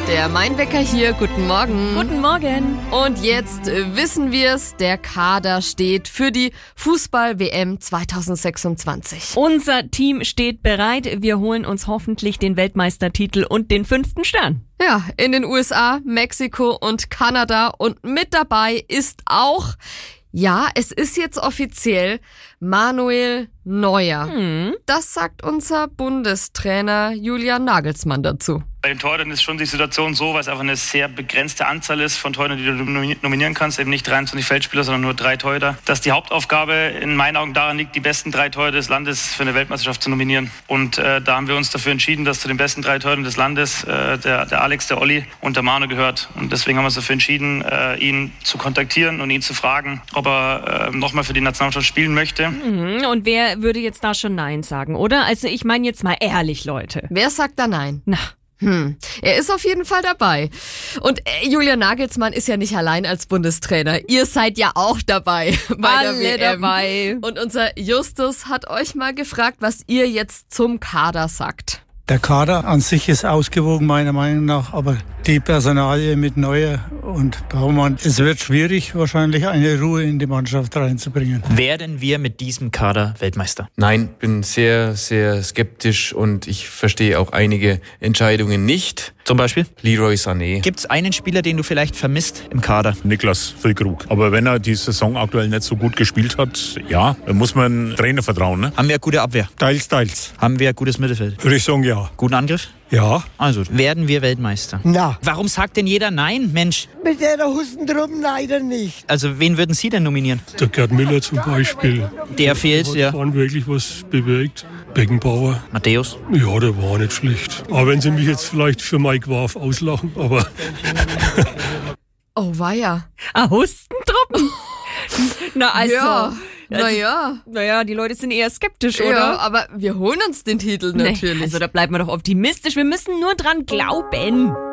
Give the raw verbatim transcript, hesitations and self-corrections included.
Der Mainwecker hier, guten Morgen. Guten Morgen. Und jetzt äh, wissen wir's, der Kader steht für die Fußball-W M zwanzig sechsundzwanzig. Unser Team steht bereit. Wir holen uns hoffentlich den Weltmeistertitel und den fünften Stern. Ja, in den U S A, Mexiko und Kanada. Und mit dabei ist auch, ja, es ist jetzt offiziell, Manuel Neuer. Hm. Das sagt unser Bundestrainer Julian Nagelsmann dazu. Bei den Torhütern ist schon die Situation so, weil es einfach eine sehr begrenzte Anzahl ist von Torhütern, die du nominieren kannst, eben nicht dreiundzwanzig Feldspieler, sondern nur drei Torhüter. Dass die Hauptaufgabe in meinen Augen daran liegt, die besten drei Torhüter des Landes für eine Weltmeisterschaft zu nominieren. Und äh, da haben wir uns dafür entschieden, dass zu den besten drei Torhütern des Landes äh, der, der Alex, der Olli und der Manu gehört. Und deswegen haben wir uns dafür entschieden, äh, ihn zu kontaktieren und ihn zu fragen, ob er äh, nochmal für die Nationalmannschaft spielen möchte. Mhm. Und wer würde jetzt da schon Nein sagen, oder? Also ich meine jetzt mal ehrlich, Leute. Wer sagt da Nein? Na. Hm, er ist auf jeden Fall dabei. Und äh, Julian Nagelsmann ist ja nicht allein als Bundestrainer. Ihr seid ja auch dabei bei Alle der W M. dabei. Und unser Justus hat euch mal gefragt, was ihr jetzt zum Kader sagt. Der Kader an sich ist ausgewogen, meiner Meinung nach, aber die Personalie mit Neuer und Baumann, es wird schwierig, wahrscheinlich eine Ruhe in die Mannschaft reinzubringen. Werden wir mit diesem Kader Weltmeister? Nein, bin sehr, sehr skeptisch und ich verstehe auch einige Entscheidungen nicht. Zum Beispiel? Leroy Sané. Gibt es einen Spieler, den du vielleicht vermisst im Kader? Niklas Füllkrug. Aber wenn er die Saison aktuell nicht so gut gespielt hat, ja, dann muss man Trainer vertrauen. Ne? Haben wir eine gute Abwehr? Teils, teils. Haben wir ein gutes Mittelfeld? Würde ich sagen, ja. Guten Angriff? Ja. Also, werden wir Weltmeister? Na. Warum sagt denn jeder Nein, Mensch? Mit der Hustendrum leider nicht. Also, wen würden Sie denn nominieren? Der Gerd Müller zum Beispiel. Der fehlt, hat ja. Hat wirklich was bewegt. Beckenbauer. Matthäus? Ja, der war nicht schlecht. Aber wenn Sie mich jetzt vielleicht für Mike Warf auslachen, aber... Oh, weia. Ah, Hustentruppen? Na, also... Ja. Also, naja. Naja, die Leute sind eher skeptisch, oder? Ja, aber wir holen uns den Titel natürlich. Nee, also da bleiben wir doch optimistisch. Wir müssen nur dran glauben.